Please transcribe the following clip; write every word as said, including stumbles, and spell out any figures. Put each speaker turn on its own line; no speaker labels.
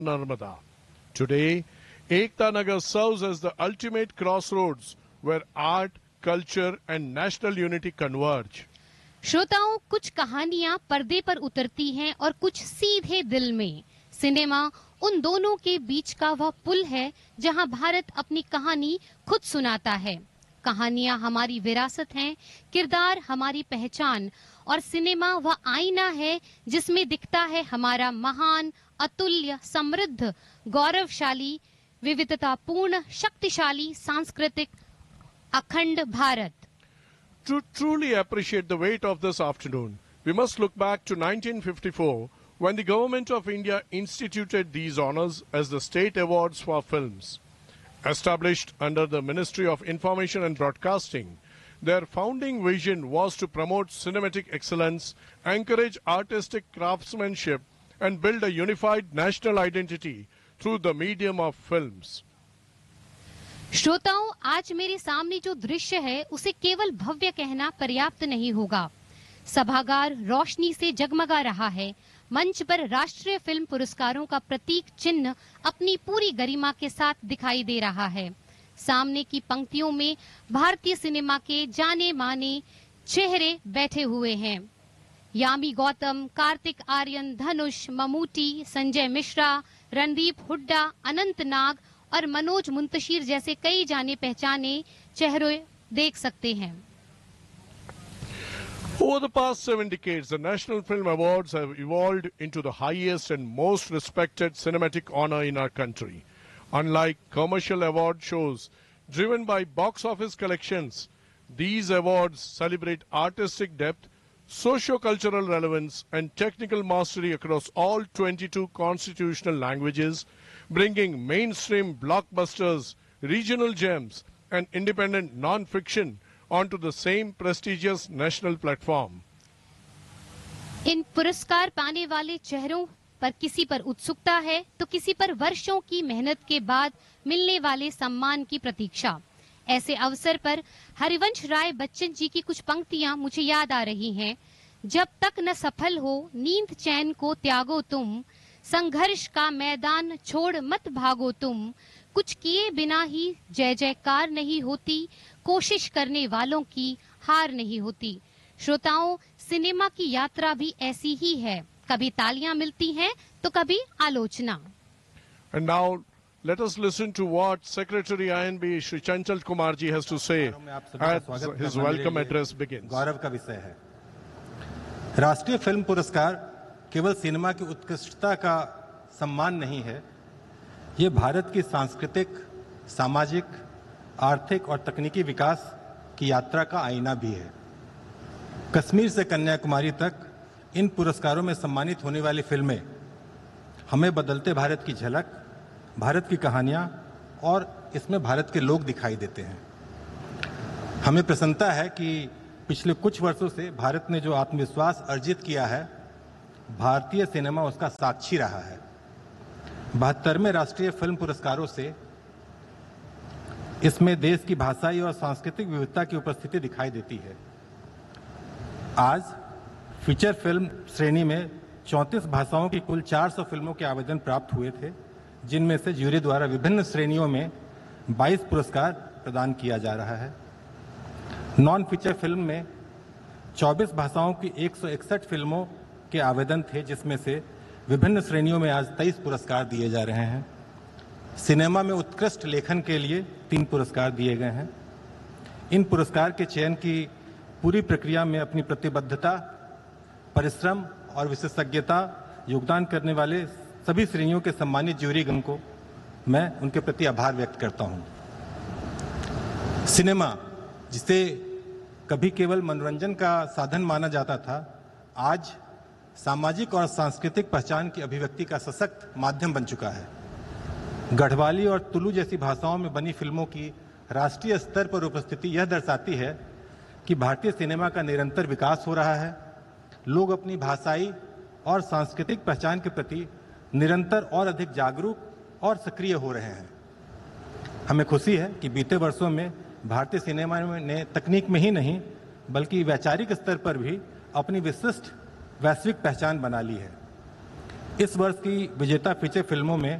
Narmada. Today, Ekta Nagar serves as the ultimate crossroads where art, culture and national unity converge.
श्रोताओं, कुछ कहानियां पर्दे पर उतरती हैं और कुछ सीधे दिल में। सिनेमा उन दोनों के बीच का वह पुल है जहां भारत अपनी कहानी खुद सुनाता है। कहानियां हमारी विरासत हैं, किरदार हमारी पहचान और सिनेमा वह आईना है जिसमें दिखता है हमारा महान, अतुल्य, समृद्ध, गौरवशाली, विविधतापूर्ण, शक्तिशाली, सांस्कृतिक अखंड Bharat.
To truly appreciate the weight of this afternoon, we must look back to nineteen fifty-four when the Government of India instituted these honors as the State Awards for Films. Established under the Ministry of Information and Broadcasting, their founding vision was to promote cinematic excellence, encourage artistic craftsmanship, and build a unified national identity through the medium of films.
श्रोताओं, आज मेरे सामने जो दृश्य है उसे केवल भव्य कहना पर्याप्त नहीं होगा। सभागार रोशनी से जगमगा रहा है। मंच पर राष्ट्रीय फिल्म पुरस्कारों का प्रतीक चिन्ह अपनी पूरी गरिमा के साथ दिखाई दे रहा है। सामने की पंक्तियों में भारतीय सिनेमा के जाने माने चेहरे बैठे हुए हैं। यामी गौतम, कार्तिक आर्यन, धनुष, ममूटी, संजय मिश्रा, रणदीप हुड्डा, अनंत नाग और मनोज मुंतशिर जैसे कई जाने पहचाने चेहरे देख सकते हैं।
Over the past seven decades, the National Film Awards have evolved into the highest and most respected cinematic honor in our country. Unlike commercial award shows driven by box office collections, these awards celebrate artistic depth, socio-cultural relevance, and technical mastery across all twenty-two constitutional languages, bringing mainstream blockbusters, regional gems, and independent non-fiction onto the same prestigious national platform.
इन पुरस्कार पाने वाले चेहरों पर किसी पर उत्सुकता है तो किसी पर वर्षों की मेहनत के बाद मिलने वाले सम्मान की प्रतीक्षा। ऐसे अवसर पर हरिवंश राय बच्चन जी की कुछ पंक्तियां मुझे याद आ रही हैं। जब तक न सफल हो नींद चैन को त्यागो तुम, संघर्ष का मैदान छोड़ मत भागो तुम, कुछ किए बिना ही जय जयकार नहीं होती, कोशिश करने वालों की हार नहीं होती। श्रोताओं, सिनेमा की यात्रा भी ऐसी ही है, कभी तालियां मिलती हैं तो कभी आलोचना।
And now let us listen to what Secretary I N B Shri Chanchal Kumar ji has to say as his welcome address begins.
गौरव का विषय है। राष्ट्रीय फिल्म पुरस्कार केवल सिनेमा की उत्कृष्टता का सम्मान नहीं है, ये भारत की सांस्कृतिक, सामाजिक, आर्थिक और तकनीकी विकास की यात्रा का आईना भी है। कश्मीर से कन्याकुमारी तक इन पुरस्कारों में सम्मानित होने वाली फिल्में हमें बदलते भारत की झलक, भारत की कहानियां और इसमें भारत के लोग दिखाई देते हैं। हमें प्रसन्नता है कि पिछले कुछ वर्षों से भारत ने जो आत्मविश्वास अर्जित किया है, भारतीय सिनेमा उसका साक्षी रहा है। बहत्तरवें राष्ट्रीय फिल्म पुरस्कारों से इसमें देश की भाषाई और सांस्कृतिक विविधता की उपस्थिति दिखाई देती है। आज फीचर फिल्म श्रेणी में चौंतीस भाषाओं की कुल चार सौ फिल्मों के आवेदन प्राप्त हुए थे, जिनमें से ज्यूरी द्वारा विभिन्न श्रेणियों में बाईस पुरस्कार प्रदान किया जा रहा है। नॉन फीचर फिल्म में चौबीस भाषाओं की एक सौ इकसठ फिल्मों के आवेदन थे, जिसमें से विभिन्न श्रेणियों में आज तेईस पुरस्कार दिए जा रहे हैं। सिनेमा में उत्कृष्ट लेखन के लिए तीन पुरस्कार दिए गए हैं। इन पुरस्कार के चयन की पूरी प्रक्रिया में अपनी प्रतिबद्धता, परिश्रम और विशेषज्ञता योगदान करने वाले सभी श्रेणियों के सम्मानित ज्यूरीगण को मैं उनके प्रति आभार व्यक्त करता हूं। सिनेमा, जिसे कभी केवल मनोरंजन का साधन माना जाता था, आज सामाजिक और सांस्कृतिक पहचान की अभिव्यक्ति का सशक्त माध्यम बन चुका है। गढ़वाली और तुलु जैसी भाषाओं में बनी फिल्मों की राष्ट्रीय स्तर पर उपस्थिति यह दर्शाती है कि भारतीय सिनेमा का निरंतर विकास हो रहा है। लोग अपनी भाषाई और सांस्कृतिक पहचान के प्रति निरंतर और अधिक जागरूक और सक्रिय हो रहे हैं। हमें खुशी है कि बीते वर्षों में भारतीय सिनेमा ने तकनीक में ही नहीं बल्कि वैचारिक स्तर पर भी अपनी विशिष्ट वैश्विक पहचान बना ली है। इस वर्ष की विजेता फीचर फिल्मों में